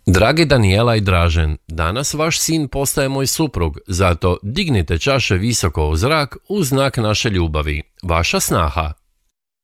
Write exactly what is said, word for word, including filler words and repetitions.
Dragi Danijela i Dražen, danas vaš sin postaje moj suprug, zato dignite čaše visoko u zrak u znak naše ljubavi. Vaša snaha.